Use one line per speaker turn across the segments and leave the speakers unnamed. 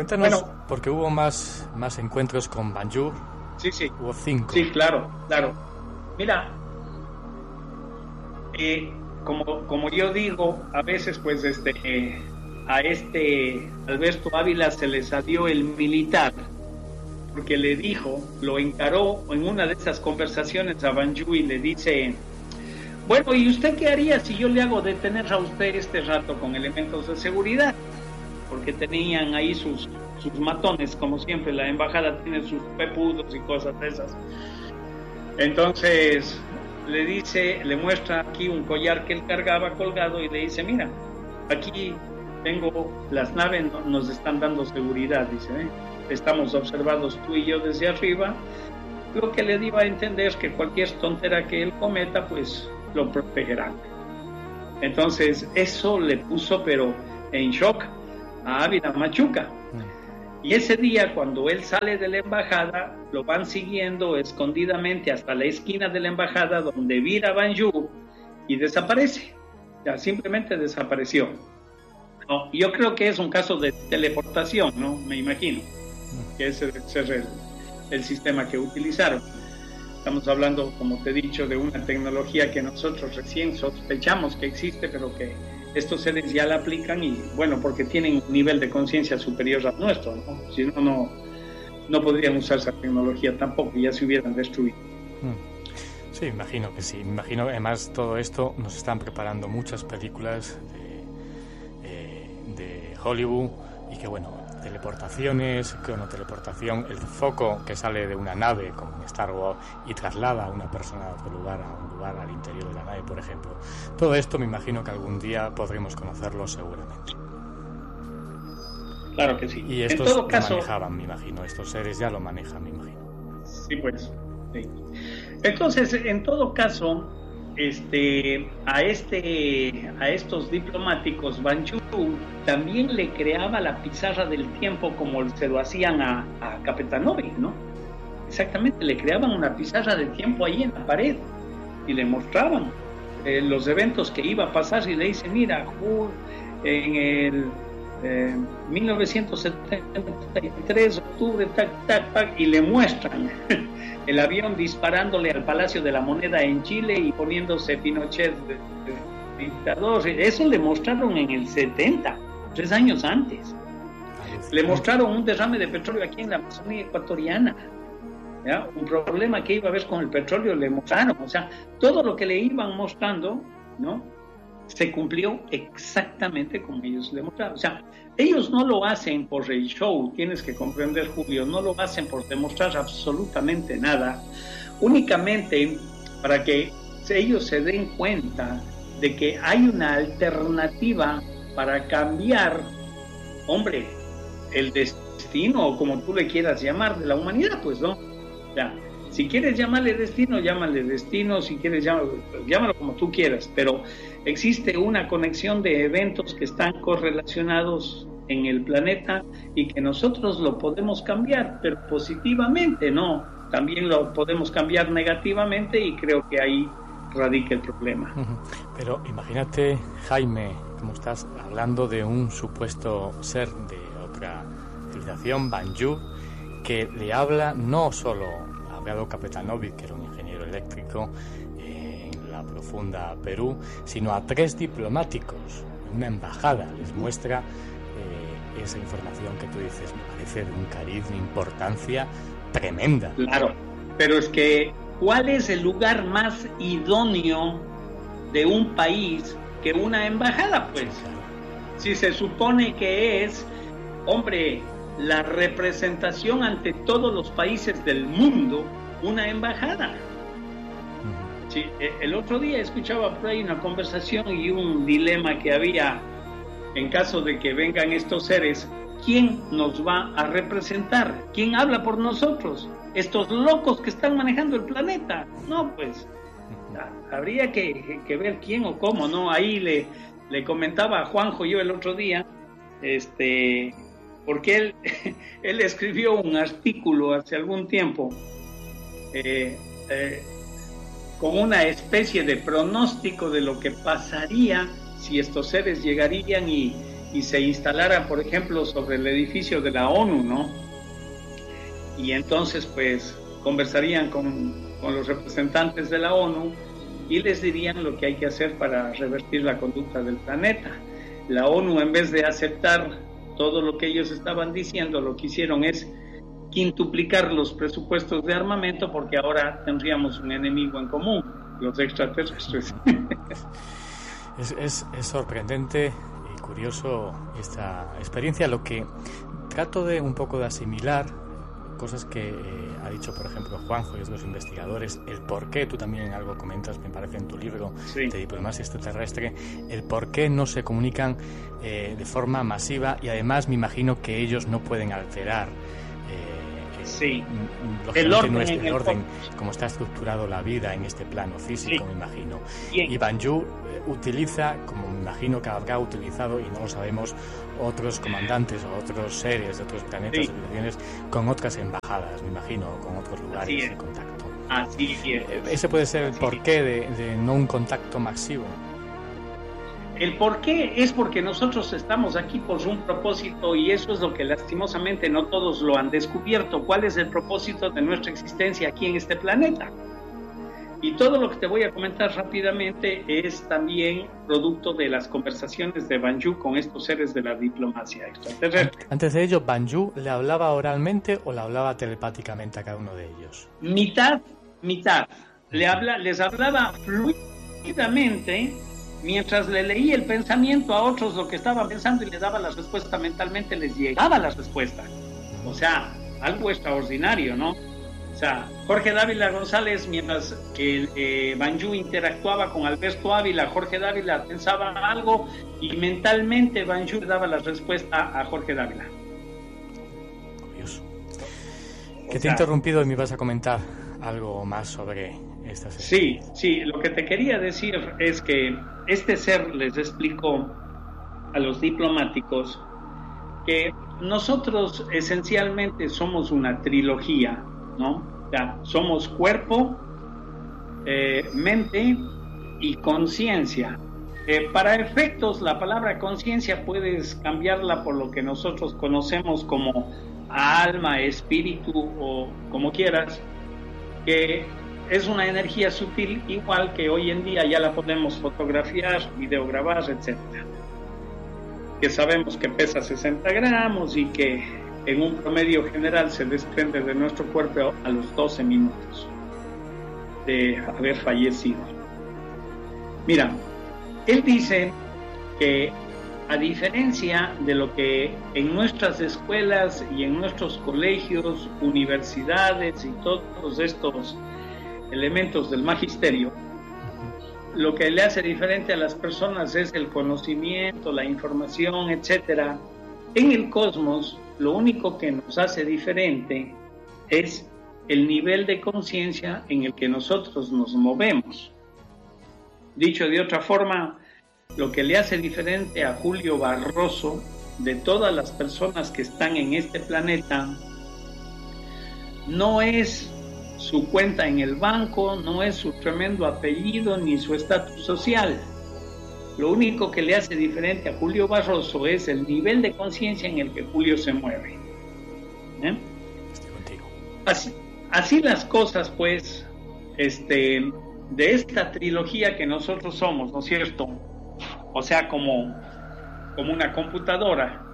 Cuéntanos,
Bueno,
porque hubo más encuentros con Banjur.
sí.
Hubo 5.
Sí, claro. Mira, como yo digo, a veces pues a Alberto Ávila se le salió el militar, porque le dijo, lo encaró en una de esas conversaciones a Banjur y le dice: bueno, ¿y usted qué haría si yo le hago detener a usted este rato con elementos de seguridad? Porque tenían ahí sus matones, como siempre, la embajada tiene sus pepudos y cosas de esas. Entonces le muestra aquí un collar que él cargaba colgado y le dice: mira, aquí tengo las naves, nos están dando seguridad, dice, estamos observados tú y yo desde arriba. Lo que le dio a entender es que cualquier tontera que él cometa, pues lo protegerán. Entonces eso le puso pero en shock a Ávila Machuca. Y ese día, cuando él sale de la embajada, lo van siguiendo escondidamente hasta la esquina de la embajada, donde vira Banjur y desaparece. Ya simplemente desapareció. No, yo creo que es un caso de teleportación, ¿no? Me imagino que ese debe ser el sistema que utilizaron. Estamos hablando, como te he dicho, de una tecnología que nosotros recién sospechamos que existe, pero que estos seres ya la aplican, y bueno, porque tienen un nivel de conciencia superior al nuestro, ¿no? Si no podrían usar esa tecnología tampoco, ya se hubieran destruido.
Sí, imagino que sí. Imagino, además, todo esto nos están preparando muchas películas de Hollywood, y que bueno, teleportaciones, cronoteleportación, el foco que sale de una nave como en Star Wars y traslada a una persona de otro lugar a un lugar al interior de la nave, por ejemplo. Todo esto me imagino que algún día podremos conocerlo seguramente.
Claro que sí.
Y estos lo manejaban, me imagino. Estos seres ya lo manejan, me imagino.
Sí, pues. Sí. Entonces, en todo caso, a estos diplomáticos, Banjur también le creaba la pizarra del tiempo, como se lo hacían a Kapetanovic, ¿no? Exactamente, le creaban una pizarra del tiempo ahí en la pared y le mostraban los eventos que iba a pasar, y le dicen: mira, en el 1973, octubre, y le muestran el avión disparándole al Palacio de la Moneda en Chile y poniéndose Pinochet de dictador. Eso le mostraron en el 70, 3 años antes. Le mostraron un derrame de petróleo aquí en la Amazonía ecuatoriana, ¿ya? Un problema que iba a haber con el petróleo le mostraron. O sea, todo lo que le iban mostrando, ¿no?, se cumplió exactamente como ellos le mostraron. O sea, ellos no lo hacen por el show, tienes que comprender, Julio, no lo hacen por demostrar absolutamente nada, únicamente para que ellos se den cuenta de que hay una alternativa para cambiar, hombre, el destino, o como tú le quieras llamar, de la humanidad, pues, ¿no? Ya. Si quieres llamarle destino, llámale destino. Si quieres, llámalo como tú quieras. Pero existe una conexión de eventos que están correlacionados en el planeta y que nosotros lo podemos cambiar, pero positivamente, ¿no? También lo podemos cambiar negativamente, y creo que ahí radica el problema.
Pero imagínate, Jaime, como estás hablando de un supuesto ser de otra civilización, Banjur, que le habla no solo a Alberto Kapetanovic, que era un ingeniero eléctrico en la profunda Perú, sino a 3 diplomáticos, una embajada. Les muestra esa información que tú dices, me parece de un cariz, de importancia tremenda.
Claro, pero es que, ¿cuál es el lugar más idóneo de un país que una embajada? Pues, sí, claro. Si se supone que es, hombre, la representación ante todos los países del mundo, una embajada. Sí, el otro día escuchaba por ahí una conversación y un dilema que había en caso de que vengan estos seres. ¿Quién nos va a representar? ¿Quién habla por nosotros? ¿Estos locos que están manejando el planeta? No, pues habría que ver quién o cómo, ¿no? Ahí le comentaba a Juanjo yo el otro día, porque él escribió un artículo hace algún tiempo con una especie de pronóstico de lo que pasaría si estos seres llegarían y y se instalara, por ejemplo, sobre el edificio de la ONU, ¿no? Y entonces, pues, conversarían con los representantes de la ONU y les dirían lo que hay que hacer para revertir la conducta del planeta. La ONU, en vez de aceptar todo lo que ellos estaban diciendo, lo que hicieron es quintuplicar los presupuestos de armamento, porque ahora tendríamos un enemigo en común, los extraterrestres.
Es sorprendente y curioso esta experiencia. Lo que trato de un poco de asimilar, cosas que ha dicho, por ejemplo, Juanjo y otros investigadores, el por qué, tú también algo comentas, me parece, en tu libro
sí,
de Diplomacia Extraterrestre, el por qué no se comunican de forma masiva, y además me imagino que ellos no pueden alterar
sí,
lógicamente el orden, como está estructurado la vida en este plano físico,
sí,
me imagino.
Bien.
Y Banju utiliza, como me imagino que habrá utilizado, y no lo sabemos, otros comandantes o otros seres de otros planetas,
sí,
civilizaciones, con otras embajadas, me imagino, con otros lugares de contacto.
Así es.
Ese puede ser el porqué de no un contacto masivo.
El por qué es porque nosotros estamos aquí por un propósito, y eso es lo que lastimosamente no todos lo han descubierto. ¿Cuál es el propósito de nuestra existencia aquí en este planeta? Y todo lo que te voy a comentar rápidamente es también producto de las conversaciones de Banju con estos seres de la diplomacia extraterrestre.
Antes de ello, ¿Banju le hablaba oralmente o le hablaba telepáticamente a cada uno de ellos?
Mitad. Les hablaba fluidamente, mientras le leía el pensamiento a otros lo que estaban pensando y les daba la respuesta mentalmente, les llegaba la respuesta. O sea, algo extraordinario, ¿no? O sea, Jorge Dávila González, mientras que Banju interactuaba con Alberto Ávila, Jorge Dávila pensaba algo y mentalmente Banju daba la respuesta a Jorge Dávila.
Curioso. Que te he interrumpido y me ibas a comentar algo más sobre esta serie.
Sí, lo que te quería decir es que este ser les explicó a los diplomáticos que nosotros esencialmente somos una trilogía, ¿no? O sea, somos cuerpo, mente y conciencia. Para efectos, la palabra conciencia puedes cambiarla por lo que nosotros conocemos como alma, espíritu o como quieras, que es una energía sutil, igual que hoy en día ya la podemos fotografiar, videograbar, etcétera. Que sabemos que pesa 60 gramos y que en un promedio general se desprende de nuestro cuerpo a los 12 minutos de haber fallecido. Mira, él dice que, a diferencia de lo que en nuestras escuelas y en nuestros colegios, universidades y todos estos elementos del magisterio, lo que le hace diferente a las personas es el conocimiento, la información, etcétera. En el cosmos, lo único que nos hace diferente es el nivel de conciencia en el que nosotros nos movemos. Dicho de otra forma, lo que le hace diferente a Julio Barroso de todas las personas que están en este planeta no es su cuenta en el banco, no es su tremendo apellido ni su estatus social. Lo único que le hace diferente a Julio Barroso es el nivel de conciencia en el que Julio se mueve.
Estoy contigo.
Así las cosas, pues, de esta trilogía que nosotros somos, ¿no es cierto? O sea, como una computadora,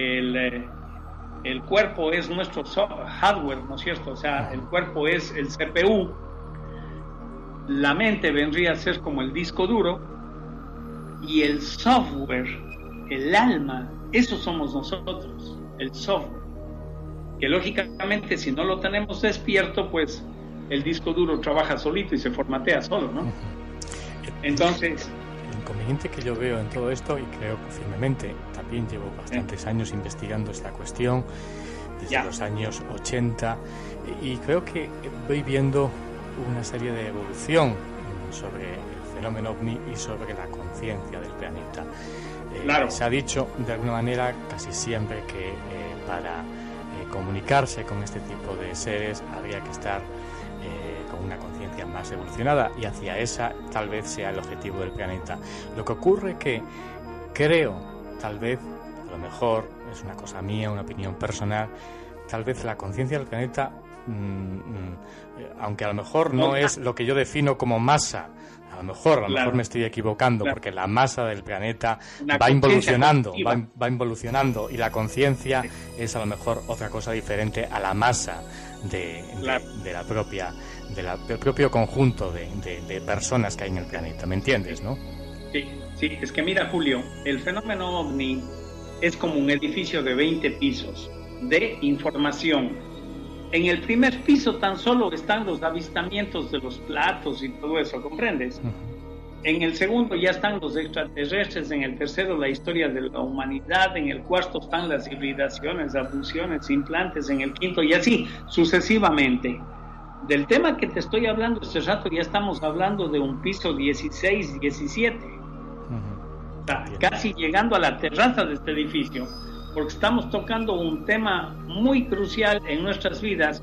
el cuerpo es nuestro hardware, ¿no es cierto? O sea, el cuerpo es el CPU, la mente vendría a ser como el disco duro, y el software, el alma, eso somos nosotros, el software. Que lógicamente, si no lo tenemos despierto, pues el disco duro trabaja solito y se formatea solo, ¿no? Entonces,
el inconveniente que yo veo en todo esto, y creo que firmemente, también llevo bastantes años investigando esta cuestión, desde los años 80, y creo que voy viendo una serie de evolución sobre el fenómeno OVNI y sobre la conciencia del planeta.
Claro.
Se ha dicho de alguna manera casi siempre que para comunicarse con este tipo de seres habría que estar con una conciencia más evolucionada, y hacia esa tal vez sea el objetivo del planeta. Lo que ocurre que creo, tal vez a lo mejor, es una cosa mía, una opinión personal, tal vez la conciencia del planeta, aunque a lo mejor no es lo que yo defino como masa, a lo mejor me estoy equivocando, porque la masa del planeta va involucionando, va involucionando, y la conciencia es a lo mejor otra cosa diferente a la masa del propio conjunto de personas que hay en el planeta, ¿me entiendes, no?
Sí, es que mira, Julio, el fenómeno OVNI es como un edificio de 20 pisos de información. En el primer piso tan solo están los avistamientos de los platos y todo eso, ¿comprendes? En el segundo ya están los extraterrestres, en el tercero la historia de la humanidad, en el cuarto están las hibridaciones, abducciones, implantes, en el quinto y así sucesivamente. Del tema que te estoy hablando este rato ya estamos hablando de un piso 16, 17. O sea, casi llegando a la terraza de este edificio, porque estamos tocando un tema muy crucial en nuestras vidas